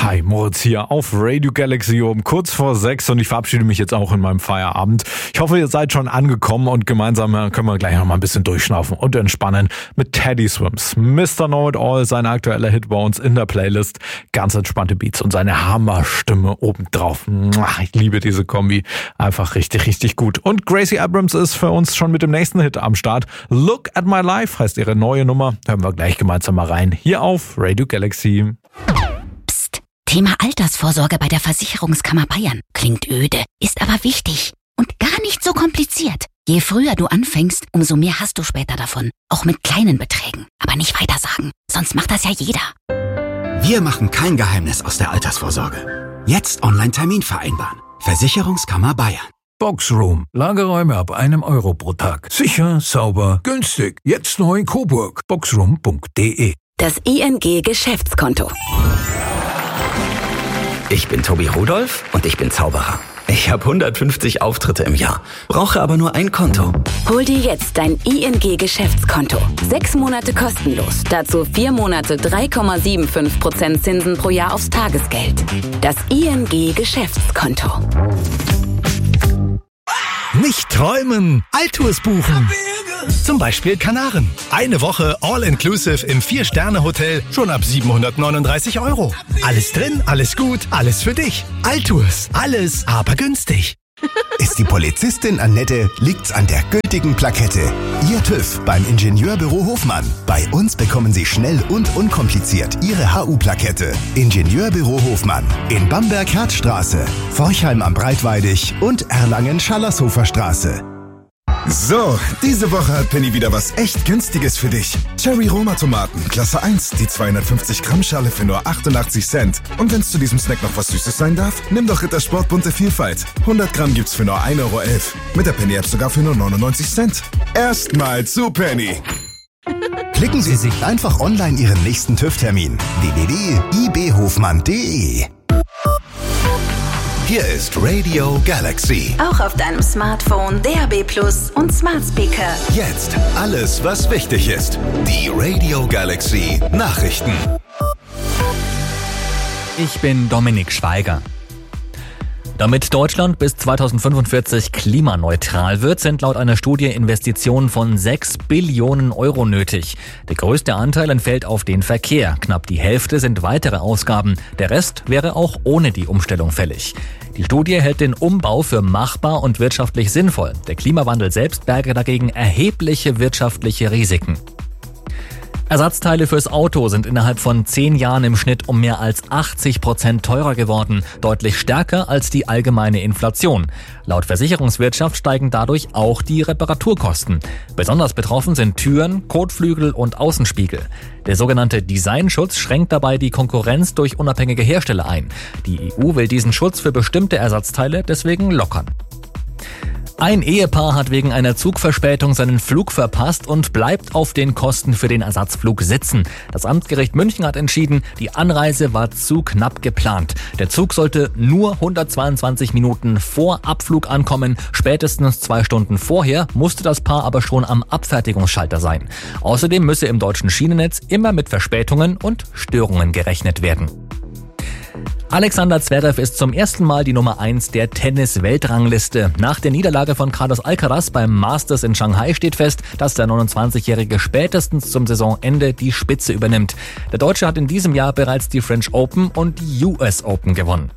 Hi, Moritz hier auf Radio Galaxy um kurz vor 6 und ich verabschiede mich jetzt auch in meinem Feierabend. Ich hoffe, ihr seid schon angekommen und gemeinsam können wir gleich noch mal ein bisschen durchschnaufen und entspannen mit Teddy Swims. Mr. Know It All, sein aktueller Hit bei uns in der Playlist. Ganz entspannte Beats und seine Hammerstimme obendrauf. Ich liebe diese Kombi. Einfach richtig, richtig gut. Und Gracie Abrams ist für uns schon mit dem nächsten Hit am Start. Look at My Life heißt ihre neue Nummer. Hören wir gleich gemeinsam mal rein. Hier auf Radio Galaxy. Thema Altersvorsorge bei der Versicherungskammer Bayern. Klingt öde, ist aber wichtig und gar nicht so kompliziert. Je früher du anfängst, umso mehr hast du später davon. Auch mit kleinen Beträgen. Aber nicht weitersagen, sonst macht das ja jeder. Wir machen kein Geheimnis aus der Altersvorsorge. Jetzt Online-Termin vereinbaren. Versicherungskammer Bayern. Boxroom. Lagerräume ab €1 pro Tag. Sicher, sauber, günstig. Jetzt neu in Coburg. Boxroom.de. Das ING Geschäftskonto. Ich bin Tobi Rudolph und ich bin Zauberer. Ich habe 150 Auftritte im Jahr, brauche aber nur ein Konto. Hol dir jetzt dein ING Geschäftskonto. 6 Monate kostenlos. Dazu 4 Monate 3,75% Zinsen pro Jahr aufs Tagesgeld. Das ING Geschäftskonto. Nicht träumen, Altours buchen. Zum Beispiel Kanaren. Eine Woche All-Inclusive im 4-Sterne-Hotel schon ab 739 €. Alles drin, alles gut, alles für dich. Altours, alles aber günstig. Ist die Polizistin Annette, liegt's an der gültigen Plakette. Ihr TÜV beim Ingenieurbüro Hofmann. Bei uns bekommen Sie schnell und unkompliziert Ihre HU-Plakette. Ingenieurbüro Hofmann. In Bamberg-Herzstraße, Forchheim am Breitweidig und Erlangen-Schallershofer Straße. So, diese Woche hat Penny wieder was echt Günstiges für dich. Cherry-Roma-Tomaten, Klasse 1, die 250-Gramm-Schale für nur 88 Cent. Und wenn's zu diesem Snack noch was Süßes sein darf, nimm doch Rittersport bunte Vielfalt. 100 Gramm gibt's für nur 1,11 €. Mit der Penny-App sogar für nur 99 Cent. Erstmal zu Penny. Klicken Sie sich einfach online Ihren nächsten TÜV-Termin. www.ibhofmann.de. Hier ist Radio Galaxy. Auch auf deinem Smartphone, DAB+ und Smart Speaker. Jetzt alles, was wichtig ist. Die Radio Galaxy Nachrichten. Ich bin Dominik Schweiger. Damit Deutschland bis 2045 klimaneutral wird, sind laut einer Studie Investitionen von 6 Billionen € nötig. Der größte Anteil entfällt auf den Verkehr. Knapp die Hälfte sind weitere Ausgaben. Der Rest wäre auch ohne die Umstellung fällig. Die Studie hält den Umbau für machbar und wirtschaftlich sinnvoll. Der Klimawandel selbst berge dagegen erhebliche wirtschaftliche Risiken. Ersatzteile fürs Auto sind innerhalb von 10 Jahren im Schnitt um mehr als 80% teurer geworden, deutlich stärker als die allgemeine Inflation. Laut Versicherungswirtschaft steigen dadurch auch die Reparaturkosten. Besonders betroffen sind Türen, Kotflügel und Außenspiegel. Der sogenannte Designschutz schränkt dabei die Konkurrenz durch unabhängige Hersteller ein. Die EU will diesen Schutz für bestimmte Ersatzteile deswegen lockern. Ein Ehepaar hat wegen einer Zugverspätung seinen Flug verpasst und bleibt auf den Kosten für den Ersatzflug sitzen. Das Amtsgericht München hat entschieden, die Anreise war zu knapp geplant. Der Zug sollte nur 122 Minuten vor Abflug ankommen. Spätestens 2 Stunden vorher musste das Paar aber schon am Abfertigungsschalter sein. Außerdem müsse im deutschen Schienennetz immer mit Verspätungen und Störungen gerechnet werden. Alexander Zverev ist zum ersten Mal die Nummer 1 der Tennis-Weltrangliste. Nach der Niederlage von Carlos Alcaraz beim Masters in Shanghai steht fest, dass der 29-Jährige spätestens zum Saisonende die Spitze übernimmt. Der Deutsche hat in diesem Jahr bereits die French Open und die US Open gewonnen.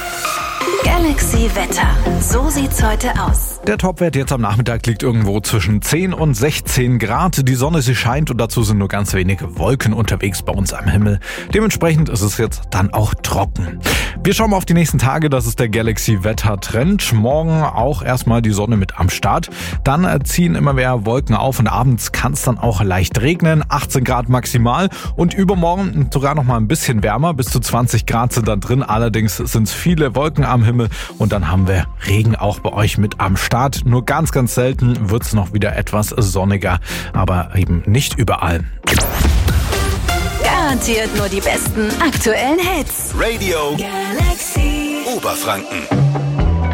Galaxy Wetter. So sieht's heute aus. Der Topwert jetzt am Nachmittag liegt irgendwo zwischen 10 und 16 Grad. Die Sonne, sie scheint und dazu sind nur ganz wenige Wolken unterwegs bei uns am Himmel. Dementsprechend ist es jetzt dann auch trocken. Wir schauen mal auf die nächsten Tage. Das ist der Galaxy Wetter Trend. Morgen auch erstmal die Sonne mit am Start. Dann ziehen immer mehr Wolken auf und abends kann es dann auch leicht regnen. 18 Grad maximal und übermorgen sogar noch mal ein bisschen wärmer. Bis zu 20 Grad sind dann drin. Allerdings sind es viele Wolken am Himmel und dann haben wir Regen auch bei euch mit am Start. Nur ganz, ganz selten wird es noch wieder etwas sonniger, aber eben nicht überall. Garantiert nur die besten aktuellen Hits. Radio Galaxy Oberfranken.